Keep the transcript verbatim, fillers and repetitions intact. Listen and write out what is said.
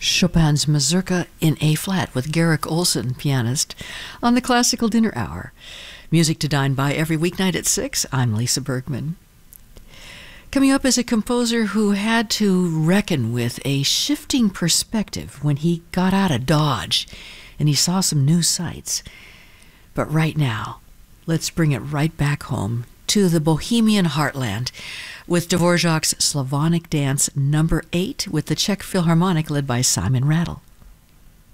Chopin's Mazurka in A-flat with Garrick Olson, pianist, on the Classical Dinner Hour. Music to dine by every weeknight at six. I'm Lisa Bergman. Coming up is a composer who had to reckon with a shifting perspective when he got out of Dodge and he saw some new sights. But right now, let's bring it right back home to the Bohemian heartland with Dvorak's Slavonic Dance number eight with the Czech Philharmonic led by Simon Rattle.